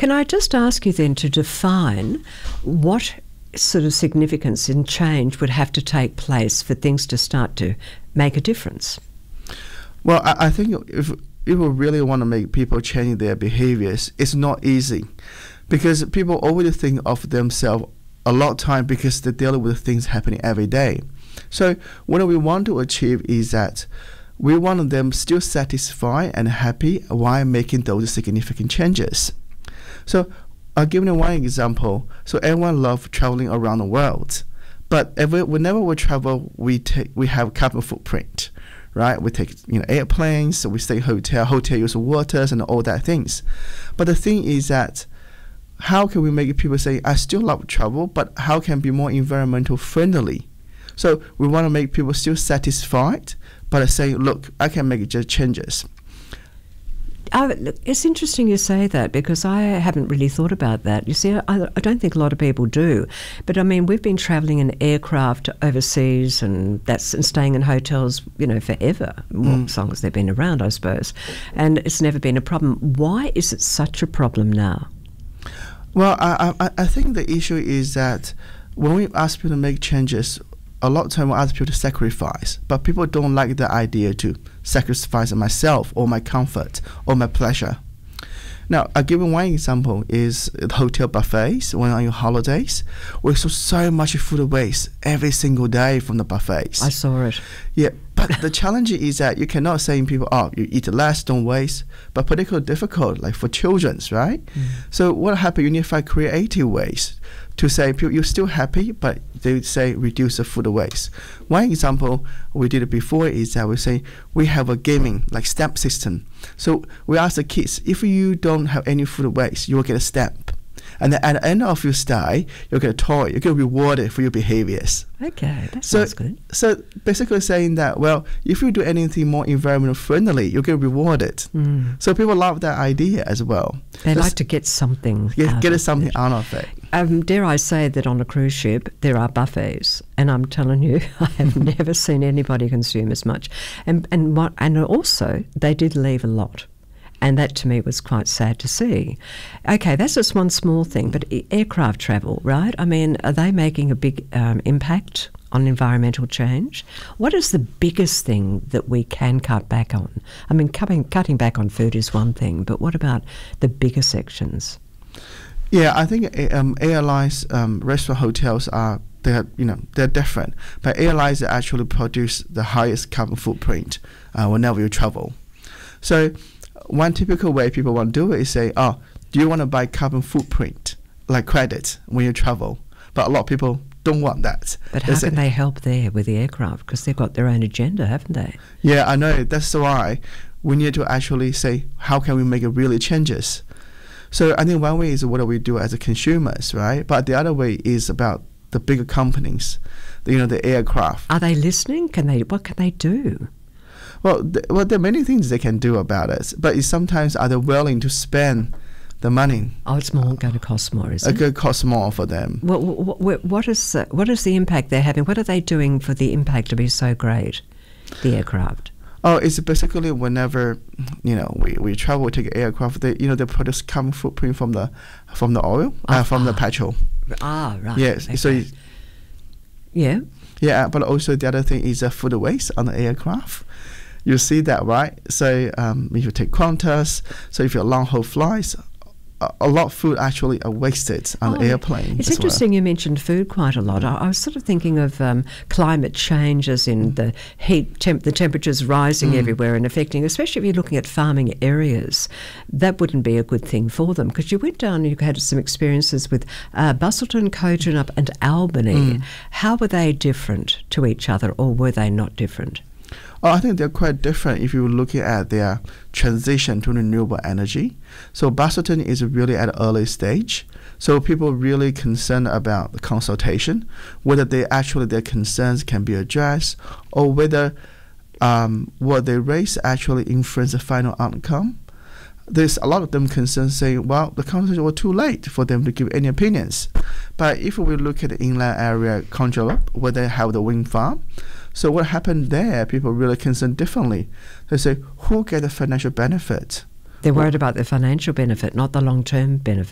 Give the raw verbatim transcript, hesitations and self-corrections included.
Can I just ask you then to define what sort of significance and change would have to take place for things to start to make a difference? Well, I, I think if people really want to make people change their behaviors, it's not easy, because people always think of themselves a lot of time because they're dealing with things happening every day. So what we want to achieve is that we want them still satisfied and happy while making those significant changes. So I'll give you one example. So everyone loves traveling around the world, but every, whenever we travel, we take we have carbon footprint, right? We take you know airplanes, we stay hotel, hotel use waters and all that things. But the thing is that how can we make people say, I still love travel, but how can be more environmental friendly? So we want to make people still satisfied, but say, look, I can make just changes. Oh, look, it's interesting you say that, because I haven't really thought about that. You see, I, I don't think a lot of people do. But I mean, we've been travelling in aircraft overseas, and that's and staying in hotels, you know, forever, well, mm. as long as they've been around, I suppose. And it's never been a problem. Why is it such a problem now? Well, I I, I think the issue is that when we ask people to make changes, a lot of time we ask people to sacrifice, but people don't like the idea to sacrifice myself or my comfort or my pleasure. Now, I'll give you one example is the hotel buffets. When on your holidays, we saw so much food waste every single day from the buffets. I saw it. Yeah, but the challenge is that you cannot say to people, oh, you eat less, don't waste, but particularly difficult, like for children's, right? Mm. So what happens, you need to find creative ways to say people, you're still happy, but they would say reduce the food waste. One example we did it before is that we say we have a gaming like stamp system. So we ask the kids, if you don't have any food waste, you will get a stamp. And then at the end of your stay, you'll get a toy. You get rewarded for your behaviors. Okay, that so, sounds good. So basically saying that, well, if you do anything more environmental friendly, you'll get rewarded. Mm. So people love that idea as well. They Just like to get something get, out get of something it. out of it. Um, dare I say that on a cruise ship there are buffets, and I'm telling you, I have never seen anybody consume as much. And and what, and also they did leave a lot. And that to me was quite sad to see. Okay, that's just one small thing, but aircraft travel, right? I mean, are they making a big um, impact on environmental change? What is the biggest thing that we can cut back on? I mean, cutting, cutting back on food is one thing, but what about the bigger sections? Yeah, I think um, airlines, um, restaurant, hotels are they're you know they're different, but airlines actually produce the highest carbon footprint uh, whenever you travel. So one typical way people want to do it is say, oh, do you want to buy carbon footprint, like credit, when you travel? But a lot of people don't want that. But they how say, can they help there with the aircraft? Because they've got their own agenda, haven't they? Yeah, I know. That's why we need to actually say, how can we make it really changes? So I think one way is what do we do as a consumers, right? But the other way is about the bigger companies, the, you know, the aircraft. Are they listening? Can they? What can they do? Well, th well, there are many things they can do about it, but it's sometimes are they willing to spend the money? Oh, it's more going to cost more, is it? It could cost more for them. What, what, what is the, what is the impact they're having? What are they doing for the impact to be so great, the aircraft? Oh, it's basically whenever you know we, we travel, we take aircraft. They you know they produce carbon footprint from the from the oil, ah, uh, from ah. the petrol. Ah, right. Yes. Okay. So. You, yeah. Yeah, but also the other thing is uh, food waste on the aircraft. You see that, right? So um, if you take Qantas, so if you're long haul flights, a, a lot of food actually are wasted on oh, the airplane. It's interesting well. You mentioned food quite a lot. I, I was sort of thinking of um, climate changes in mm. the heat, temp the temperatures rising mm. everywhere and affecting, especially if you're looking at farming areas. That wouldn't be a good thing for them, because you went down and you had some experiences with uh, Busselton, Kojonup and Albany. Mm. How were they different to each other, or were they not different? Oh, I think they're quite different if you're looking at their transition to renewable energy. So Busselton is really at an early stage. So people are really concerned about the consultation, whether they actually their concerns can be addressed, or whether um, what they raise actually influence the final outcome. There's a lot of them concerned saying, well, the consultation was too late for them to give any opinions. But if we look at the inland area, Kojonup, where they have the wind farm, so what happened there, people really concerned differently. They say, who get the financial benefit? They're worried about the financial benefit, not the long-term benefit.